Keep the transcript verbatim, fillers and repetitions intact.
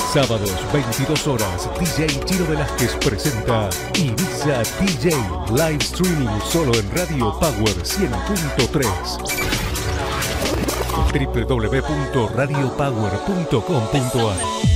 Sábados, veintidós horas, D J Chino Velázquez presenta Ibiza D J Live Streaming solo en Radio Power cien punto tres. w w w punto radio power punto com punto a r